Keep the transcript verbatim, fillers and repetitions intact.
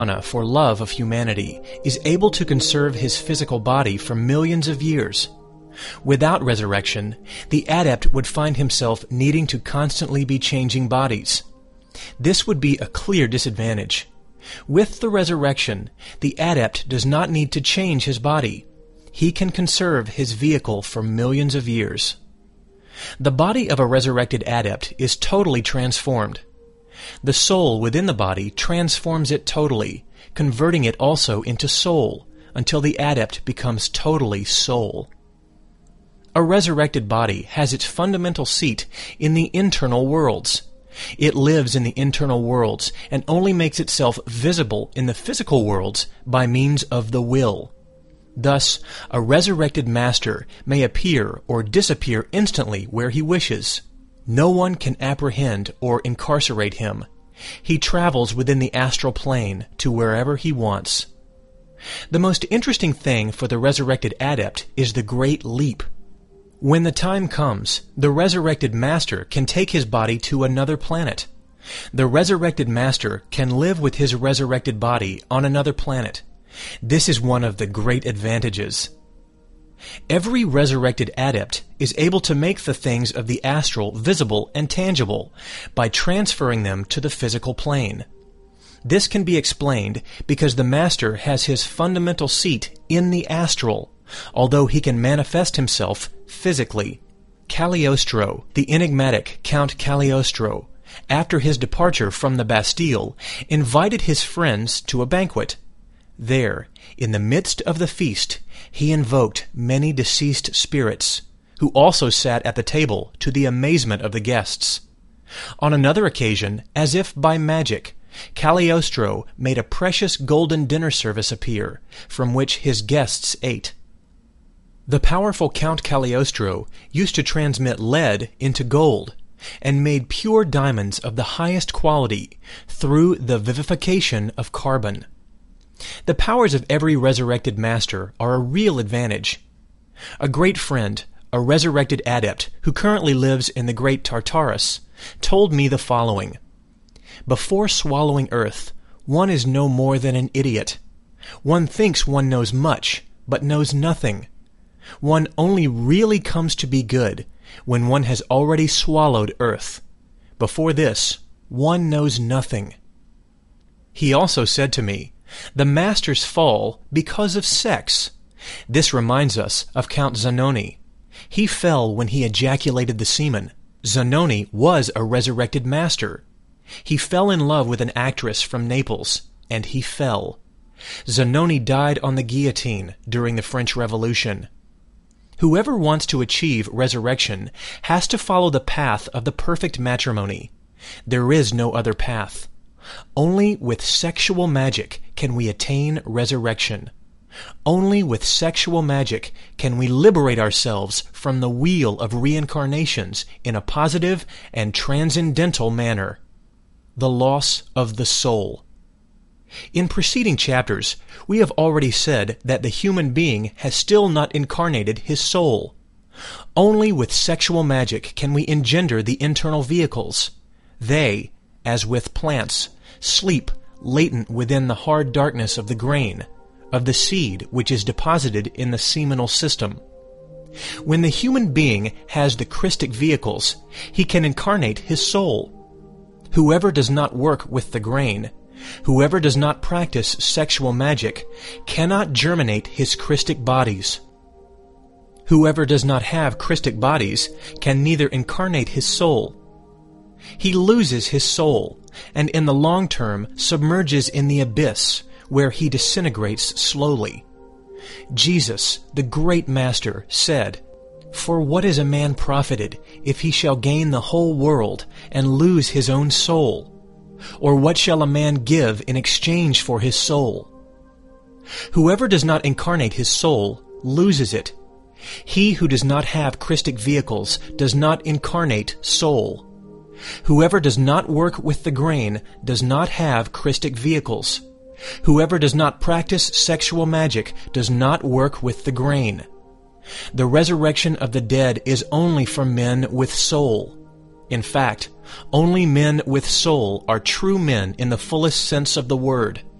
for love of humanity, is able to conserve his physical body for millions of years. Without resurrection, the adept would find himself needing to constantly be changing bodies. This would be a clear disadvantage. With the resurrection, the adept does not need to change his body. He can conserve his vehicle for millions of years. The body of a resurrected adept is totally transformed. The soul within the body transforms it totally, converting it also into soul, until the adept becomes totally soul. A resurrected body has its fundamental seat in the internal worlds. It lives in the internal worlds and only makes itself visible in the physical worlds by means of the will. Thus, a resurrected master may appear or disappear instantly where he wishes. No one can apprehend or incarcerate him. He travels within the astral plane to wherever he wants. The most interesting thing for the resurrected adept is the Great Leap. When the time comes, the resurrected master can take his body to another planet. The resurrected master can live with his resurrected body on another planet. This is one of the great advantages. Every resurrected adept is able to make the things of the astral visible and tangible by transferring them to the physical plane. This can be explained because the master has his fundamental seat in the astral, although he can manifest himself physically. Cagliostro, the enigmatic Count Cagliostro, after his departure from the Bastille, invited his friends to a banquet. There, in the midst of the feast, he invoked many deceased spirits, who also sat at the table to the amazement of the guests. On another occasion, as if by magic, Cagliostro made a precious golden dinner service appear, from which his guests ate. The powerful Count Cagliostro used to transmit lead into gold, and made pure diamonds of the highest quality through the vivification of carbon. The powers of every resurrected master are a real advantage. A great friend, a resurrected adept who currently lives in the great Tartarus, told me the following. Before swallowing earth, one is no more than an idiot. One thinks one knows much, but knows nothing. One only really comes to be good when one has already swallowed earth. Before this, one knows nothing. He also said to me, the masters fall because of sex. This reminds us of Count Zanoni. He fell when he ejaculated the semen. Zanoni was a resurrected master. He fell in love with an actress from Naples, and he fell. Zanoni died on the guillotine during the French Revolution. Whoever wants to achieve resurrection has to follow the path of the perfect matrimony. There is no other path. Only with sexual magic can we attain resurrection. Only with sexual magic can we liberate ourselves from the wheel of reincarnations in a positive and transcendental manner. The loss of the soul. In preceding chapters, we have already said that the human being has still not incarnated his soul. Only with sexual magic can we engender the internal vehicles. They, as with plants, sleep latent within the hard darkness of the grain, of the seed which is deposited in the seminal system. When the human being has the Christic vehicles, he can incarnate his soul. Whoever does not work with the grain, whoever does not practice sexual magic, cannot germinate his Christic bodies. Whoever does not have Christic bodies can neither incarnate his soul. He loses his soul, and in the long term submerges in the abyss, where he disintegrates slowly. Jesus, the great Master, said, "For what is a man profited, if he shall gain the whole world, and lose his own soul? Or what shall a man give in exchange for his soul?" Whoever does not incarnate his soul loses it. He who does not have Christic vehicles does not incarnate soul. Whoever does not work with the grain does not have Christic vehicles. Whoever does not practice sexual magic does not work with the grain. The resurrection of the dead is only for men with soul. In fact, only men with soul are true men in the fullest sense of the word.